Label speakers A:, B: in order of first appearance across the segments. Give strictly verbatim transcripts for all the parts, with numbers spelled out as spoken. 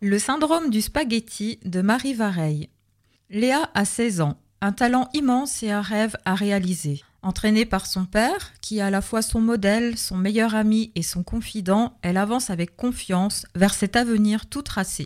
A: Le syndrome du spaghetti de Marie Vareille. Léa a seize ans, un talent immense et un rêve à réaliser. Entraînée par son père, qui est à la fois son modèle, son meilleur ami et son confident, elle avance avec confiance vers cet avenir tout tracé.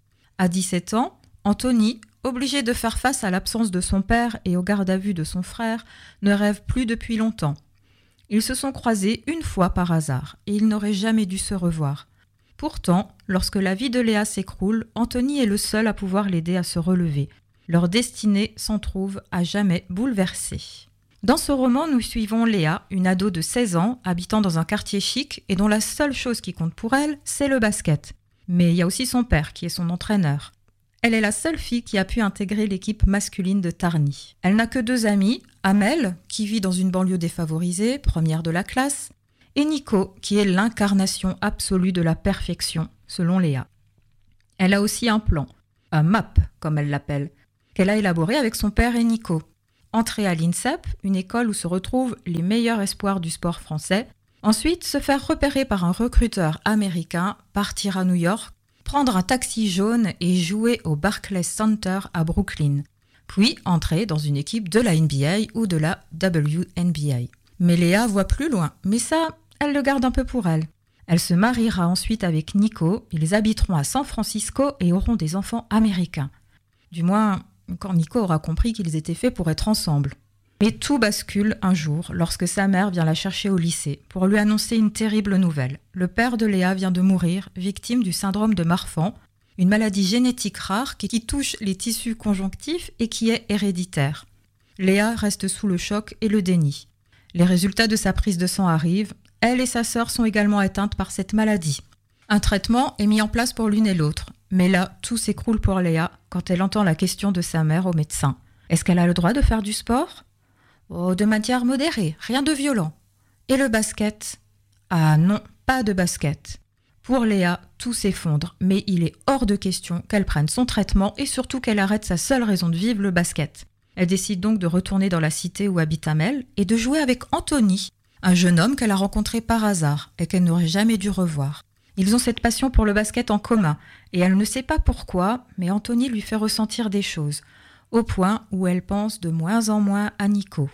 A: À dix-sept ans, Anthony, obligé de faire face à l'absence de son père et au garde à vue de son frère, ne rêve plus depuis longtemps. Ils se sont croisés une fois par hasard et ils n'auraient jamais dû se revoir. Pourtant, lorsque la vie de Léa s'écroule, Anthony est le seul à pouvoir l'aider à se relever. Leur destinée s'en trouve à jamais bouleversée. Dans ce roman, nous suivons Léa, une ado de seize ans, habitant dans un quartier chic et dont la seule chose qui compte pour elle, c'est le basket. Mais il y a aussi son père qui est son entraîneur. Elle est la seule fille qui a pu intégrer l'équipe masculine de Tarny. Elle n'a que deux amis, Amel, qui vit dans une banlieue défavorisée, première de la classe, et Nico, qui est l'incarnation absolue de la perfection, selon Léa. Elle a aussi un plan, un map, comme elle l'appelle, qu'elle a élaboré avec son père et Nico. Entrer à l'INSEP, une école où se retrouvent les meilleurs espoirs du sport français. Ensuite, se faire repérer par un recruteur américain, partir à New York, prendre un taxi jaune et jouer au Barclays Center à Brooklyn. Puis entrer dans une équipe de la N B A ou de la W N B A. Mais Léa voit plus loin, mais ça, elle le garde un peu pour elle. Elle se mariera ensuite avec Nico, ils habiteront à San Francisco et auront des enfants américains. Du moins, quand Nico aura compris qu'ils étaient faits pour être ensemble. Mais tout bascule un jour lorsque sa mère vient la chercher au lycée pour lui annoncer une terrible nouvelle. Le père de Léa vient de mourir, victime du syndrome de Marfan, une maladie génétique rare qui touche les tissus conjonctifs et qui est héréditaire. Léa reste sous le choc et le déni. Les résultats de sa prise de sang arrivent. Elle et sa sœur sont également atteintes par cette maladie. Un traitement est mis en place pour l'une et l'autre. Mais là, tout s'écroule pour Léa quand elle entend la question de sa mère au médecin. Est-ce qu'elle a le droit de faire du sport ? Oh, de manière modérée, rien de violent. Et le basket ? Ah non, pas de basket. Pour Léa, tout s'effondre, mais il est hors de question qu'elle prenne son traitement et surtout qu'elle arrête sa seule raison de vivre, le basket. Elle décide donc de retourner dans la cité où habite Amel et de jouer avec Anthony, un jeune homme qu'elle a rencontré par hasard et qu'elle n'aurait jamais dû revoir. Ils ont cette passion pour le basket en commun et elle ne sait pas pourquoi, mais Anthony lui fait ressentir des choses, au point où elle pense de moins en moins à Nico.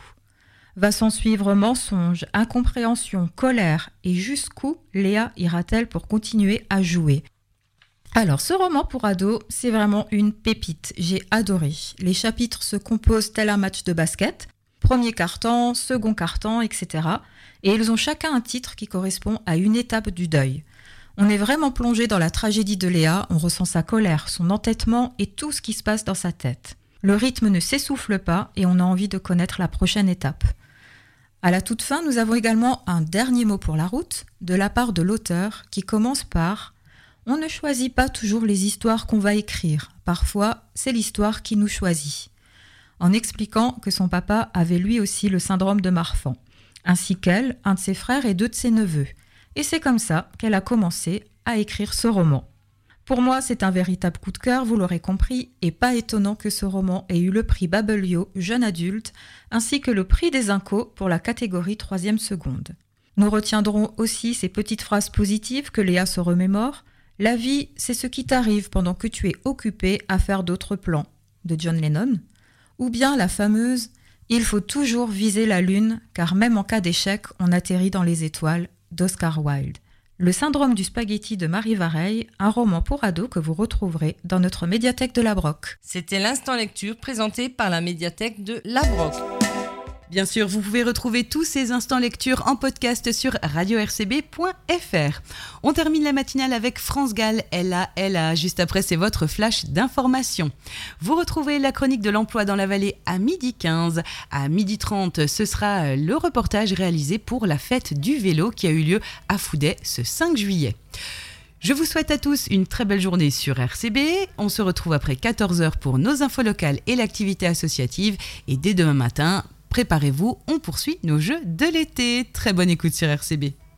A: Va s'en suivre mensonges, incompréhension, colère et jusqu'où Léa ira-t-elle pour continuer à jouer ? Alors, ce roman pour ados, c'est vraiment une pépite. J'ai adoré. Les chapitres se composent tel un match de basket. Premier quart-temps, second quart-temps, et cetera. Et ils ont chacun un titre qui correspond à une étape du deuil. On est vraiment plongé dans la tragédie de Léa, on ressent sa colère, son entêtement et tout ce qui se passe dans sa tête. Le rythme ne s'essouffle pas et on a envie de connaître la prochaine étape. À la toute fin, nous avons également un dernier mot pour la route, de la part de l'auteur, qui commence par « On ne choisit pas toujours les histoires qu'on va écrire, parfois c'est l'histoire qui nous choisit », en expliquant que son papa avait lui aussi le syndrome de Marfan, ainsi qu'elle, un de ses frères et deux de ses neveux. Et c'est comme ça qu'elle a commencé à écrire ce roman. Pour moi, c'est un véritable coup de cœur, vous l'aurez compris, et pas étonnant que ce roman ait eu le prix Babelio jeune adulte, ainsi que le prix des Incos pour la catégorie troisième seconde. Nous retiendrons aussi ces petites phrases positives que Léa se remémore. « La vie, c'est ce qui t'arrive pendant que tu es occupé à faire d'autres plans » de John Lennon, ou bien la fameuse « Il faut toujours viser la lune, car même en cas d'échec, on atterrit dans les étoiles » d'Oscar Wilde. Le syndrome du spaghetti de Marie Vareille, un roman pour ados que vous retrouverez dans notre médiathèque de la Broc.
B: C'était l'instant lecture présenté par la médiathèque de la Broc.
C: Bien sûr, vous pouvez retrouver tous ces instants lecture en podcast sur radio r c b point f r. On termine la matinale avec France Gall, elle a, elle a. Juste après, c'est votre flash d'information. Vous retrouvez la chronique de l'emploi dans la vallée à midi quinze. À midi trente, ce sera le reportage réalisé pour la fête du vélo qui a eu lieu à Fouday ce cinq juillet. Je vous souhaite à tous une très belle journée sur R C B. On se retrouve après quatorze heures pour nos infos locales et l'activité associative. Et dès demain matin, préparez-vous, on poursuit nos jeux de l'été. Très bonne écoute sur R C B.